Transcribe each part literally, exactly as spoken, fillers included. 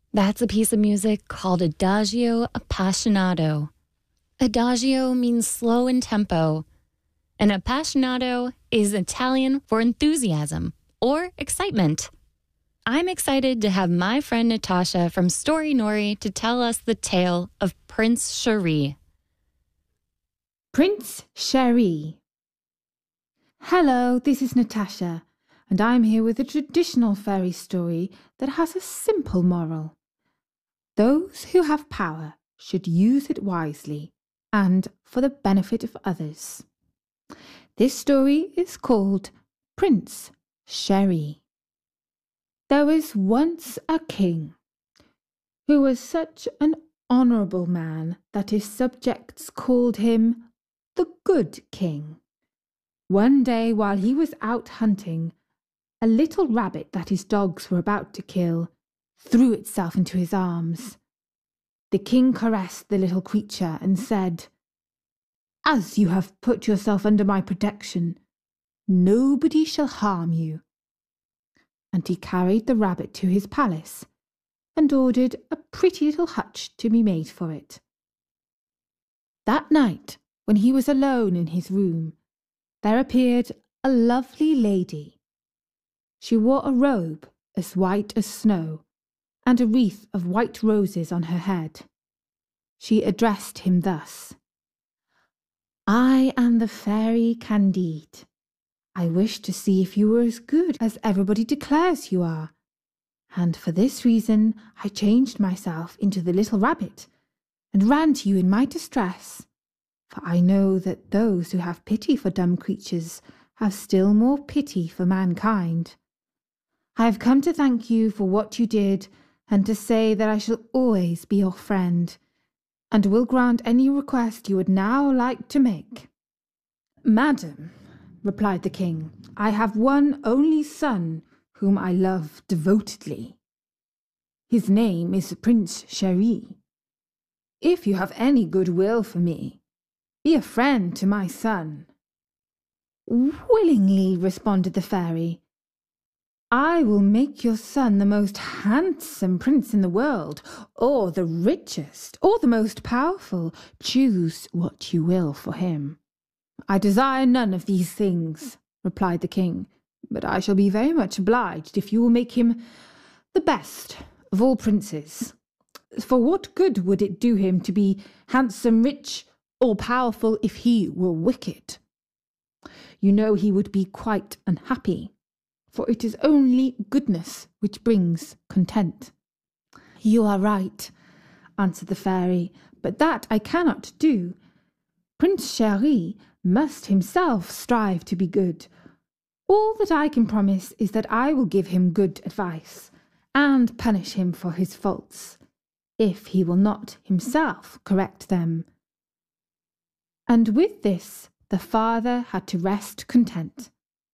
That's a piece of music called Adagio Appassionato. Adagio means slow in tempo, and appassionato is Italian for enthusiasm or excitement. I'm excited to have my friend Natasha from Story Nori to tell us the tale of Prince Cheri. Prince Cheri. Hello, this is Natasha, and I'm here with a traditional fairy story that has a simple moral. Those who have power should use it wisely and for the benefit of others. This story is called Prince Cheri. There was once a king who was such an honourable man that his subjects called him the Good King. One day while he was out hunting, a little rabbit that his dogs were about to kill threw itself into his arms. The king caressed the little creature and said, "As you have put yourself under my protection, nobody shall harm you." And he carried the rabbit to his palace and ordered a pretty little hutch to be made for it. That night, when he was alone in his room, there appeared a lovely lady. She wore a robe as white as snow and a wreath of white roses on her head. She addressed him thus: "I am the fairy Candide. I wish to see if you were as good as everybody declares you are, and for this reason I changed myself into the little rabbit and ran to you in my distress, for I know that those who have pity for dumb creatures have still more pity for mankind. I have come to thank you for what you did and to say that I shall always be your friend, and will grant any request you would now like to make." "Madam," replied the king, "I have one only son whom I love devotedly. His name is Prince Cheri. If you have any goodwill for me, be a friend to my son." "Willingly," responded the fairy. "I will make your son the most handsome prince in the world, or the richest, or the most powerful. Choose what you will for him." "I desire none of these things," replied the king, "but I shall be very much obliged if you will make him the best of all princes. For what good would it do him to be handsome, rich, or powerful if he were wicked? You know he would be quite unhappy, for it is only goodness which brings content." "You are right," answered the fairy, "but that I cannot do. Prince Cheri must himself strive to be good. All that I can promise is that I will give him good advice, and punish him for his faults, if he will not himself correct them." And with this the father had to rest content.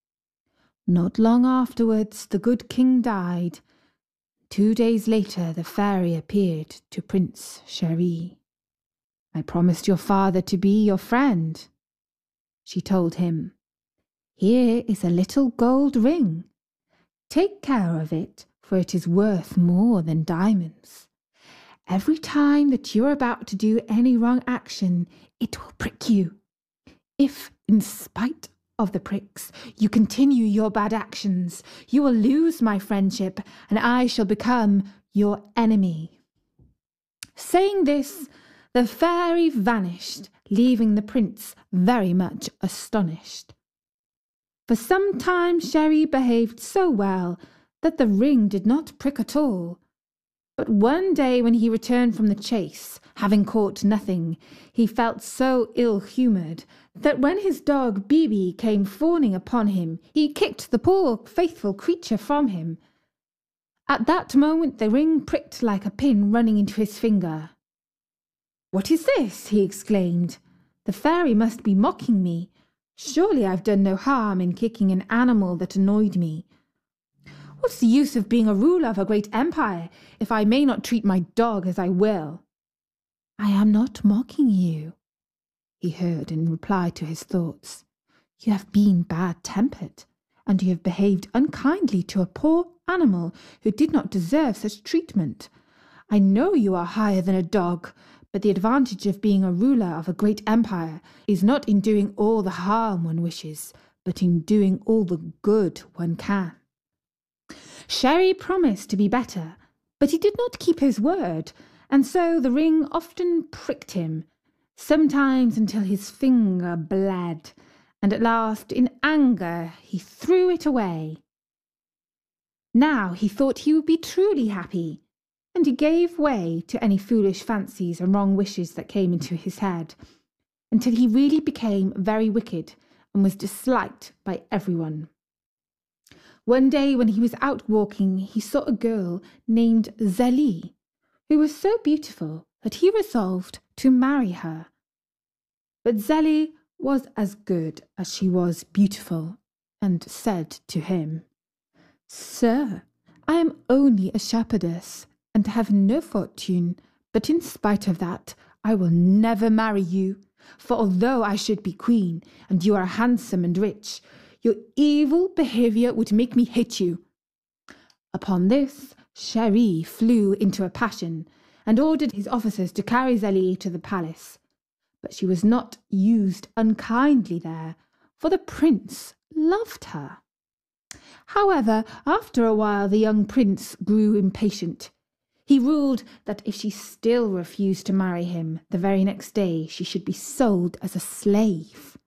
Not long afterwards the good king died. Two days later the fairy appeared to Prince Cheri. "I promised your father to be your friend," she told him. "Here is a little gold ring. Take care of it, for it is worth more than diamonds. Every time that you are about to do any wrong action, it will prick you. If, in spite of the pricks, you continue your bad actions, you will lose my friendship, and I shall become your enemy." Saying this, the fairy vanished, leaving the prince very much astonished. For some time Cheri behaved so well that the ring did not prick at all. But one day when he returned from the chase, having caught nothing, he felt so ill-humoured that when his dog Bibi came fawning upon him, he kicked the poor faithful creature from him. At that moment the ring pricked like a pin running into his finger. "What is this?" he exclaimed. "The fairy must be mocking me. Surely I've done no harm in kicking an animal that annoyed me. What's the use of being a ruler of a great empire if I may not treat my dog as I will?" "I am not mocking you," he heard in reply to his thoughts. "You have been bad-tempered, and you have behaved unkindly to a poor animal who did not deserve such treatment. I know you are higher than a dog, but the advantage of being a ruler of a great empire is not in doing all the harm one wishes, but in doing all the good one can." Sherry promised to be better, but he did not keep his word, and so the ring often pricked him, sometimes until his finger bled, and at last, in anger, he threw it away. Now he thought he would be truly happy, and he gave way to any foolish fancies and wrong wishes that came into his head, until he really became very wicked and was disliked by everyone. One day when he was out walking, he saw a girl named Zélie, who was so beautiful that he resolved to marry her. But Zélie was as good as she was beautiful, and said to him, "Sir, I am only a shepherdess, and have no fortune, but in spite of that, I will never marry you, for although I should be queen, and you are handsome and rich, your evil behaviour would make me hate you." Upon this, Chéri flew into a passion, and ordered his officers to carry Zélie to the palace. But she was not used unkindly there, for the prince loved her. However, after a while the young prince grew impatient. He ruled that if she still refused to marry him, the very next day she should be sold as a slave.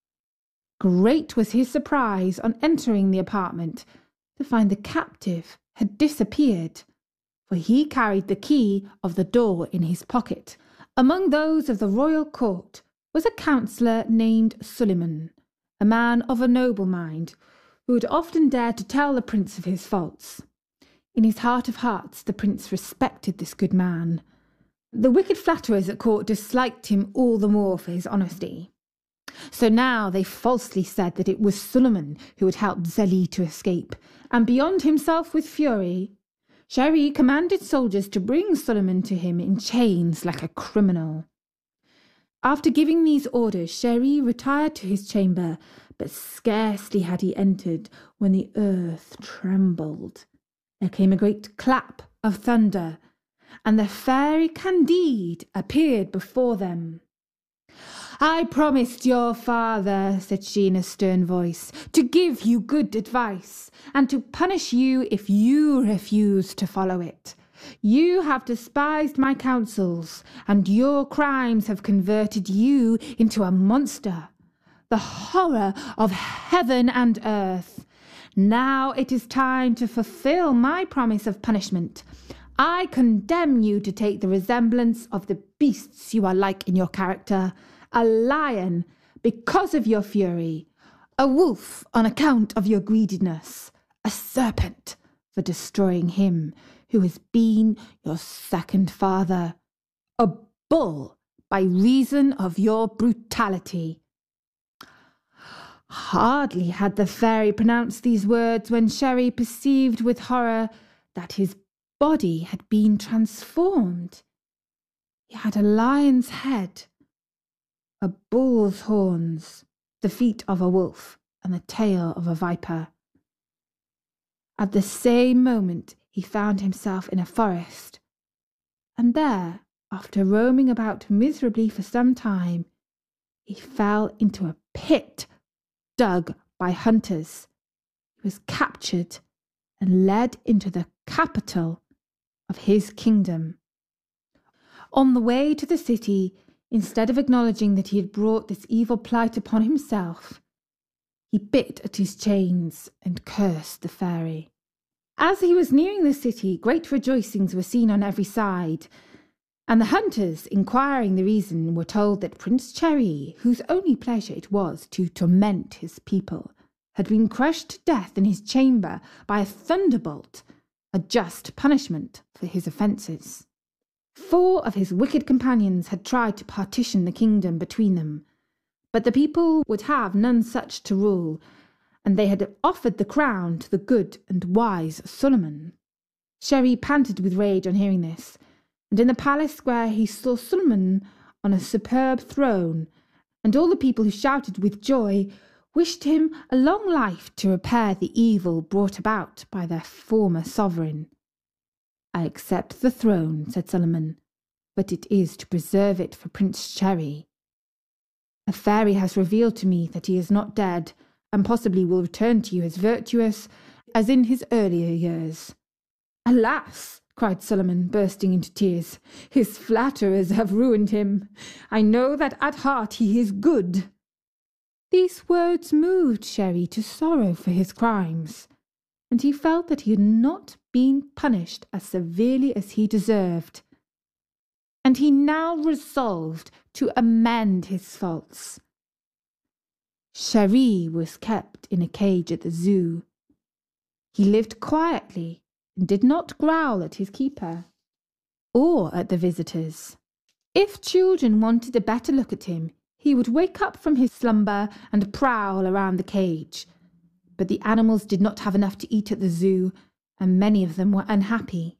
Great was his surprise on entering the apartment to find the captive had disappeared, for he carried the key of the door in his pocket. Among those of the royal court was a counsellor named Suliman, a man of a noble mind, who had often dared to tell the prince of his faults. In his heart of hearts, the prince respected this good man. The wicked flatterers at court disliked him all the more for his honesty. So now they falsely said that it was Suliman who had helped Zélie to escape, and beyond himself with fury, Chéri commanded soldiers to bring Suliman to him in chains like a criminal. After giving these orders, Chéri retired to his chamber, but scarcely had he entered when the earth trembled. There came a great clap of thunder, and the fairy Candide appeared before them. "I promised your father," said she in a stern voice, "to give you good advice, and to punish you if you refuse to follow it. You have despised my counsels, and your crimes have converted you into a monster, the horror of heaven and earth. Now it is time to fulfill my promise of punishment. I condemn you to take the resemblance of the beasts you are like in your character, a lion because of your fury, a wolf on account of your greediness, a serpent for destroying him who has been your second father, a bull by reason of your brutality." Hardly had the fairy pronounced these words when Chéri perceived with horror that his body had been transformed. He had a lion's head, a bull's horns, the feet of a wolf, and the tail of a viper. At the same moment he found himself in a forest, and there, after roaming about miserably for some time, he fell into a pit dug by hunters. He was captured and led into the capital of his kingdom. On the way to the city, instead of acknowledging that he had brought this evil plight upon himself, he bit at his chains and cursed the fairy. As he was nearing the city, great rejoicings were seen on every side, and the hunters, inquiring the reason, were told that Prince Chéri, whose only pleasure it was to torment his people, had been crushed to death in his chamber by a thunderbolt, a just punishment for his offences. Four of his wicked companions had tried to partition the kingdom between them, but the people would have none such to rule, and they had offered the crown to the good and wise Suliman. Chéri panted with rage on hearing this, and in the palace square he saw Suliman on a superb throne, and all the people who shouted with joy wished him a long life to repair the evil brought about by their former sovereign. I accept the throne, said Solomon, but it is to preserve it for Prince Cherry. A fairy has revealed to me that he is not dead, and possibly will return to you as virtuous as in his earlier years. Alas, cried Solomon, bursting into tears, his flatterers have ruined him. I know that at heart he is good. These words moved Cherry to sorrow for his crimes, and he felt that he had not been punished as severely as he deserved. And he now resolved to amend his faults. Cherry was kept in a cage at the zoo. He lived quietly and did not growl at his keeper or at the visitors. If children wanted a better look at him, he would wake up from his slumber and prowl around the cage. But the animals did not have enough to eat at the zoo, and many of them were unhappy.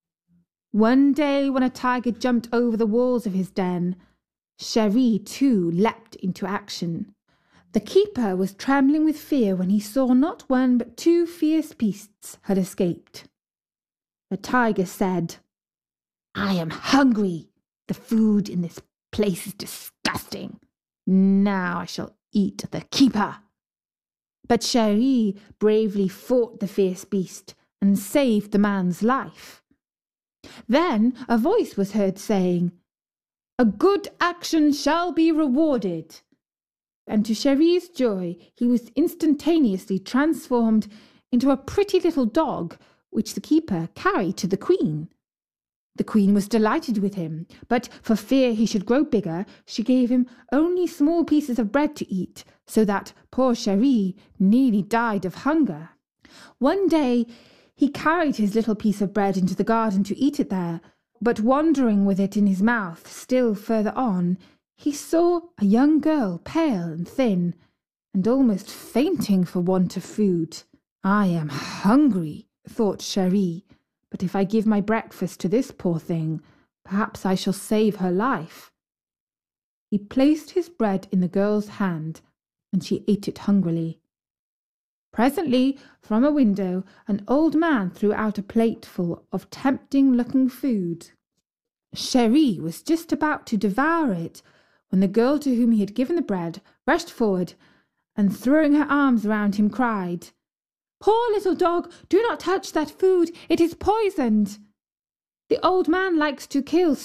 One day, when a tiger jumped over the walls of his den, Cherry too leapt into action. The keeper was trembling with fear when he saw not one but two fierce beasts had escaped. The tiger said, I am hungry. The food in this place is disgusting. Now I shall eat the keeper. But Cherry bravely fought the fierce beast and saved the man's life. Then a voice was heard saying, A good action shall be rewarded. And to Cherry's joy, he was instantaneously transformed into a pretty little dog, which the keeper carried to the queen. The queen was delighted with him, but for fear he should grow bigger, she gave him only small pieces of bread to eat, so that poor Cherry nearly died of hunger. One day he carried his little piece of bread into the garden to eat it there, but wandering with it in his mouth still further on, he saw a young girl, pale and thin, and almost fainting for want of food. I am hungry, thought Cherry, but if I give my breakfast to this poor thing, perhaps I shall save her life. He placed his bread in the girl's hand, and she ate it hungrily. Presently, from a window, an old man threw out a plateful of tempting-looking food. Cherry was just about to devour it, when the girl to whom he had given the bread rushed forward, and throwing her arms round him, cried, Poor little dog, do not touch that food, it is poisoned. The old man likes to kill